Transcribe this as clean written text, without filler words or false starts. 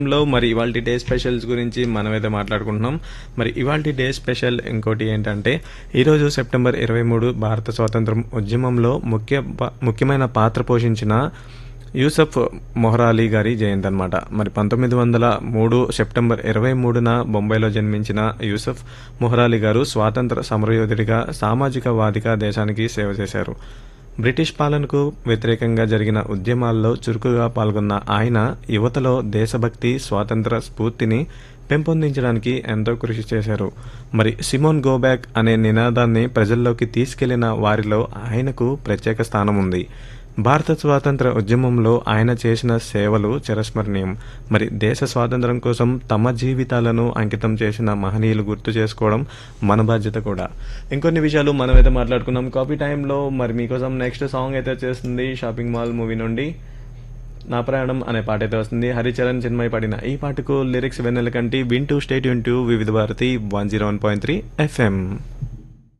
లో మరి ఇవాల్టి డే స్పెషల్స్ గురించి మనమైతే మాట్లాడుకుంటున్నాం. మరి ఇవాల్టి డే స్పెషల్ ఇంకోటి ఏంటంటే ఈరోజు సెప్టెంబర్ 23 భారత స్వాతంత్రం ఉద్యమంలో ముఖ్యమైన పాత్ర పోషించిన యూసఫ్ మొహరాలీ గారి జయంతి అనమాట. మరి 1903 సెప్టెంబర్ 23న బొంబాయిలో జన్మించిన యూసఫ్ మొహరాలీ గారు స్వాతంత్ర సమరయోధుడిగా సామాజికవాదిగా దేశానికి సేవ చేశారు. బ్రిటిష్ పాలనకు వ్యతిరేకంగా జరిగిన ఉద్యమాల్లో చురుకుగా పాల్గొన్న ఆయన యువతలో దేశభక్తి, స్వాతంత్ర స్ఫూర్తిని పెంపొందించడానికి ఎంతో కృషి చేశారు. మరి సిమోన్ గో బ్యాక్ అనే నినాదాన్ని ప్రజల్లోకి తీసుకెళ్లిన వారిలో ఆయనకు ప్రత్యేక స్థానం ఉంది. భారత స్వాతంత్ర ఉద్యమంలో ఆయన చేసిన సేవలు చిరస్మరణీయం. మరి దేశ స్వాతంత్రం కోసం తమ జీవితాలను అంకితం చేసిన మహనీయులు గుర్తు చేసుకోవడం మన బాధ్యత కూడా. ఇంకొన్ని విషయాలు మనమైతే మాట్లాడుకున్నాం కాఫీ టైంలో. మరి మీకోసం నెక్స్ట్ సాంగ్ అయితే వచ్చేస్తుంది షాపింగ్ మాల్ మూవీ నుండి నా ప్రయాణం అనే పాట అయితే వస్తుంది. హరిచరణ్ చిన్మయి పాడిన ఈ పాటకు లిరిక్స్ వెన్నెల కంటి. వింటూ స్టేట్ యూన్ టు వివిధ భారతి 101.3 FM.